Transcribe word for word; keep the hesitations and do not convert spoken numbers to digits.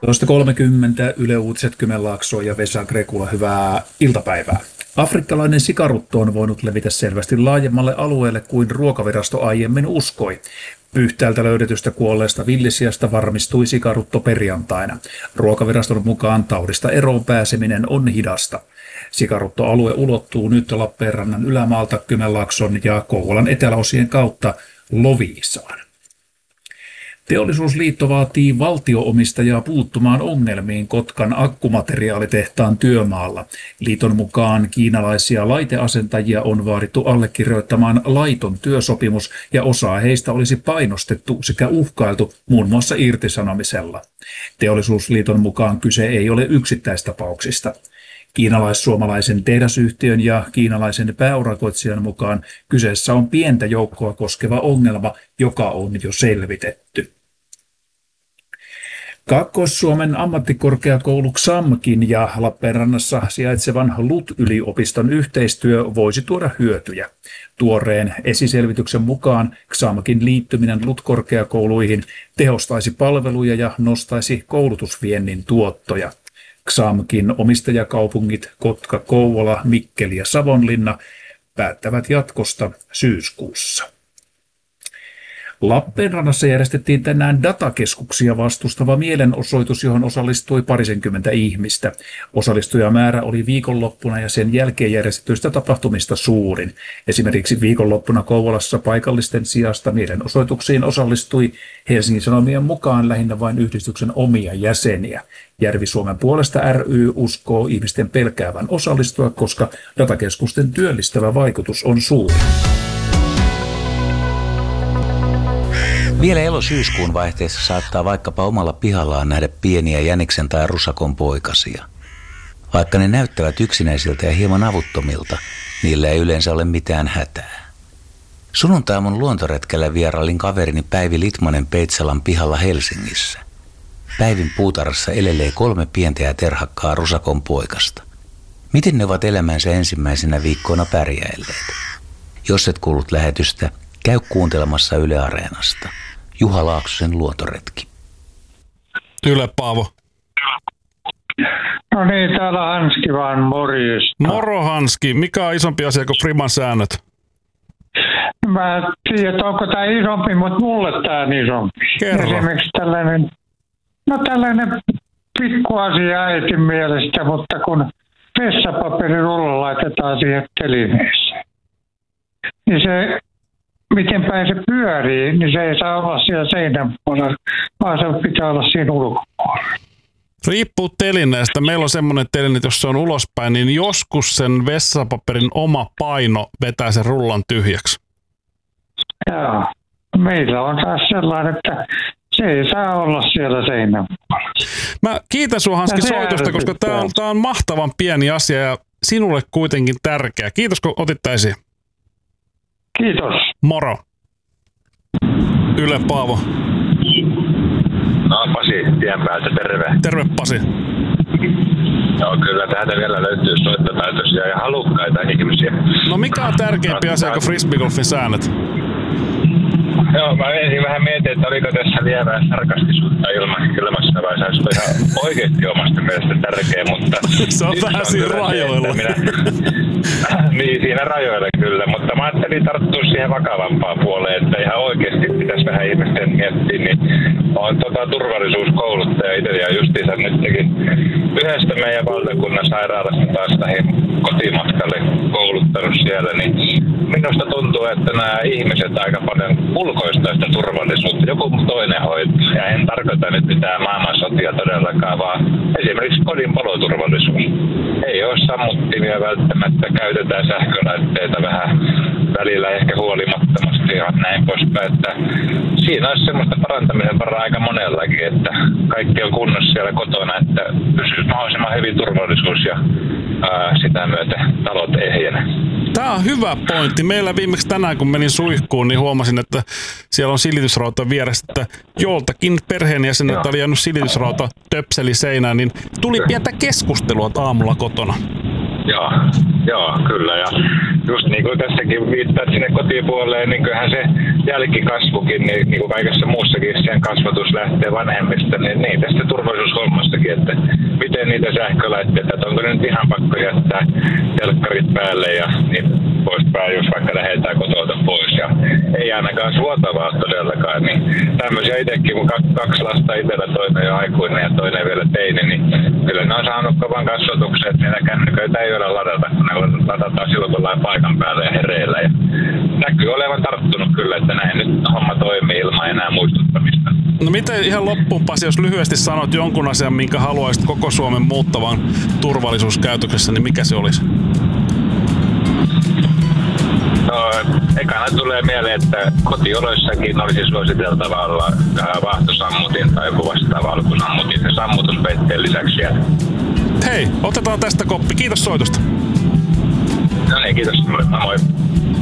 Tuosta kolmekymmentä Yle Uutiset Kymenlaaksoa ja Vesa Krekula, hyvää iltapäivää. Afrikkalainen sikarutto on voinut levitä selvästi laajemmalle alueelle kuin Ruokavirasto aiemmin uskoi. Pyhtäältä löydetystä kuolleesta villisiasta varmistui sikarutto perjantaina. Ruokaviraston mukaan taudista eroon pääseminen on hidasta. Sikaruttoalue ulottuu nyt Lappeenrannan ylämaalta Kymenlaakson ja Kouvolan eteläosien kautta Loviisaan. Teollisuusliitto vaatii valtioomistajaa puuttumaan ongelmiin Kotkan akkumateriaalitehtaan työmaalla. Liiton mukaan kiinalaisia laiteasentajia on vaadittu allekirjoittamaan laiton työsopimus ja osaa heistä olisi painostettu sekä uhkailtu muun muassa irtisanomisella. Teollisuusliiton mukaan kyse ei ole yksittäistapauksista. Kiinalais-suomalaisen tehdasyhtiön ja kiinalaisen pääurakoitsijan mukaan kyseessä on pientä joukkoa koskeva ongelma, joka on jo selvitetty. Kaakkois-Suomen ammattikorkeakoulu XAMKin ja Lappeenrannassa sijaitsevan L U T-yliopiston yhteistyö voisi tuoda hyötyjä. Tuoreen esiselvityksen mukaan XAMKin liittyminen L U T-korkeakouluihin tehostaisi palveluja ja nostaisi koulutusviennin tuottoja. XAMKin omistajakaupungit Kotka, Kouvola, Mikkeli ja Savonlinna päättävät jatkosta syyskuussa. Lappeenrannassa järjestettiin tänään datakeskuksia vastustava mielenosoitus, johon osallistui parisenkymmentä ihmistä. Osallistujamäärä oli viikonloppuna ja sen jälkeen järjestetyistä tapahtumista suurin. Esimerkiksi viikonloppuna Kouvolassa paikallisten sijasta mielenosoituksiin osallistui Helsingin Sanomien mukaan lähinnä vain yhdistyksen omia jäseniä. Järvi-Suomen puolesta ry uskoo ihmisten pelkäävän osallistua, koska datakeskusten työllistävä vaikutus on suuri. Vielä elo-syyskuun vaihteessa saattaa vaikkapa omalla pihallaan nähdä pieniä jäniksen tai rusakon poikasia. Vaikka ne näyttävät yksinäisiltä ja hieman avuttomilta, niillä ei yleensä ole mitään hätää. Sunnuntaiaamun luontoretkellä vierailin kaverini Päivi Litmanen Peitsalan pihalla Helsingissä. Päivin puutarhassa elelee kolme pientä ja terhakkaa rusakon poikasta. Miten ne ovat elämänsä ensimmäisenä viikkoina pärjäilleet? Jos et kuullut lähetystä, käy kuuntelemassa Yle Areenasta. Juha Laaksosen luontoretki. Yle Paavo. No niin, täällä Hanski vaan, morjesta. Moro Hanski, mikä on isompi asia kuin Friman säännöt? Mä tiedän, onko tämä isompi, mutta mulle tämä on isompi. Kerro. Esimerkiksi tällainen, no tällainen pikku asia äitin mielestä, mutta kun vessapaperirulla laitetaan siihen telineeseen, niin se, miten päin se pyörii, niin se ei saa olla siellä seinän puolella, vaan se pitää olla siinä ulkopuolella. Riippuu telineestä. Meillä on semmoinen teline, jos se on ulospäin, niin joskus sen vessapaperin oma paino vetää sen rullan tyhjäksi. Joo. Meillä on taas sellainen, että se ei saa olla siellä seinän puolella. Mä kiitän sua Hanski soitosta, koska tämä on, tää on mahtavan pieni asia ja sinulle kuitenkin tärkeä. Kiitos kun otit esiin. Kiitos. Moro. Yle Paavo. No Pasi, tien päältä, terve. Terve Pasi. Joo, kyllä täältä vielä löytyy soittotaitoisia ja halukkaita ihmisiä. No mikä on tärkeämpi asia kuin frisbeegolfin säännöt? Joo, mä ensin vähän mietin, että oliko tässä lievää sarkastisuutta ilmassa vai se olisi ihan oikeasti omasta mielestä tärkeä, mutta... Se on vähän siinä rajoilla. Se, minä... niin, siinä rajoilla kyllä, mutta mä ajattelin tarttua siihen vakavampaan puoleen, että ihan oikeasti pitäisi vähän ihmisten miettiä, niin olen tota, turvallisuuskouluttaja itse ja justiinsa nytkin yhdestä meidän valtakunnan sairaalasta taas lähin kotimatkalle kouluttanut siellä, niin minusta tuntuu, että nämä ihmiset aika paljon ulkoistaa sitä turvallisuutta. Joku toinen hoitaa. Ja en tarkoita nyt mitään maailmansotia todellakaan, vaan esimerkiksi kodin paloturvallisuus. Ei ole sammuttimia välttämättä, käytetään sähkölaitteita vähän välillä ehkä huolimattomasti ja näin poispäin. Että siinä olisi semmoista parantamisen varaa aika monellakin, että kaikki on kunnossa siellä kotona, että pysyy mahdollisimman hyvin turvallisuus ja ää, sitä myötä talot ehjänä. Tämä on hyvä pointti. Meillä viimeksi tänään, kun menin suihkuun, niin huomasin, että siellä on silitysrauta vieressä, että joltakin perheenjäsenet oli jäänyt silitysrauta töpseli seinään, niin tuli pientä keskustelua aamulla kotona. Joo, joo, kyllä. Ja just niin kuin tässäkin viittaat sinne kotipuoleen, niin kyllähän se jälkikasvukin, niin, niin kuin kaikessa muussakin sen kasvatus lähtee vanhemmista, niin, niin tästä turvallisuushommassakin, että miten niitä sähkölaitteita, että onko ne nyt ihan pakko jättää telkkarit päälle ja niin poispäin, jos vaikka lähdetään kotota pois. Ja ei ainakaan suotavaa todellakaan, niin tämmöisiä itsekin, kun kaksi lasta itsellä, toinen jo aikuinen ja toinen vielä teini, niin kyllä ne on saanut kovan kasvatuksen, että niitä kännyköitä ei voida ladata, kun ne ladataan silloin, kun ollaan paikan päällä ja hereillä. Ja näkyy olevan tarttunut kyllä, että näin nyt homma toimii ilman enää muistuttamista. No miten ihan loppuun, Pasi, jos lyhyesti sanot jonkun asian, minkä haluaisit koko Suomen muuttavan turvallisuuskäytöksessä, niin mikä se olisi? No, ekana tulee mieleen, että kotioloissakin olisi suositeltava olla vaahtosammutin tai joku vastaava alkusammutin ja sammutuspeitteen lisäksi. Hei, otetaan tästä koppi. Kiitos soitosta. No niin, kiitos. Moi.